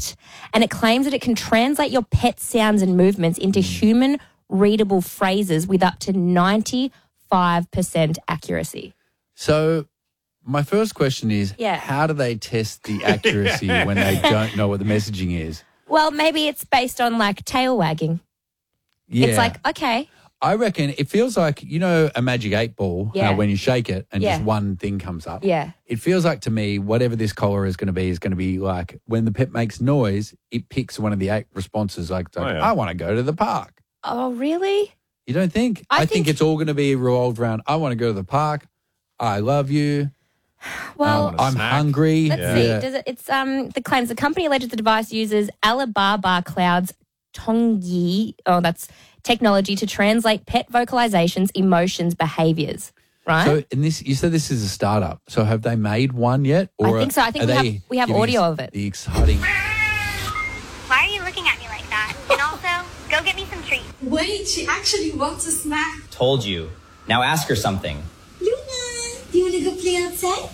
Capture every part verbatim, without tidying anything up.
chat, and it claims that it can translate your pet's sounds and movements into human readable phrases with up to ninety-five percent accuracy. So my first question is, Yeah. how do they test the accuracy when they don't know what the messaging is? Well, maybe it's based on like tail wagging. Yeah. It's like, okay. I reckon it feels like, you know, a magic eight ball, Yeah. uh, when you shake it and Yeah. just one thing comes up. Yeah. It feels like to me, whatever this collar is going to be is going to be like when the pet makes noise, it picks one of the eight responses like, it's like Oh, yeah. I want to go to the park. Oh, really? You don't think? I I, think, think- it's all going to be revolved around, I want to go to the park. I love you. Well, um, I'm snack. hungry. let's Yeah. see. Does it, it's um the claims the company alleges the device uses Alibaba Cloud's Tongyi, oh, that's technology to translate pet vocalizations, emotions, behaviors. Right? So, and this, you said this is a startup. So, have they made one yet? I think so. I think are we have- they we have giving audio us of it. The exciting. Why are you looking at me like that? And also, go get me some treats. Wait, she actually wants a snack. Told you. Now ask her something. Luna, do you want to go play outside?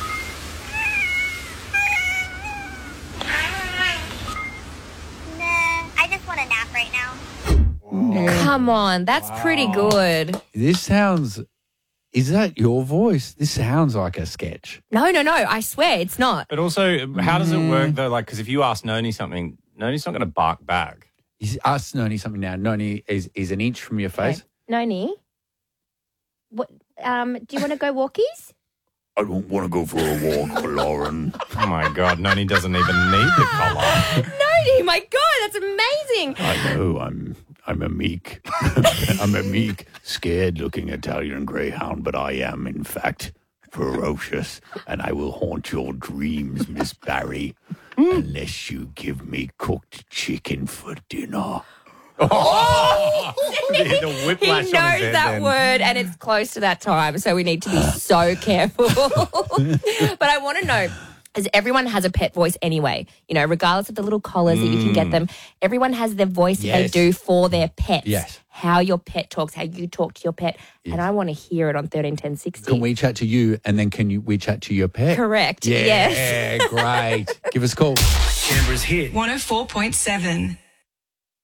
Nah, I just want a nap right now. Come on, that's pretty good. This sounds. Is that your voice? This sounds like a sketch. No, no, no. I swear it's not. But also, how does it work though? Like, because if you ask Noni something, Noni's not going to bark back. Is ask Noni something now. Noni is, is an inch from your face. Okay. Noni, what? Um, do you want to go walkies? I don't want to go for a walk, Lauren. Oh my God, Noni doesn't even need the collar. Noni, my God, that's amazing. I know I'm I'm a meek, I'm a meek, scared-looking Italian greyhound, but I am in fact ferocious, and I will haunt your dreams, Miss Barry, unless you give me cooked chicken for dinner. the, the He whiplash on knows his head that then. word, and it's close to that time, so we need to be so careful. But I want to know, because everyone has a pet voice anyway, you know, regardless of the little collars that you can get them, everyone has their voice that they Yes. do for their pets. Yes. How your pet talks, how you talk to your pet, and I want to hear it on thirteen ten sixty. Can we chat to you and then can you we chat to your pet? Correct. Yeah, Yes. great. Give us a call. Canberra's hit. one oh four point seven.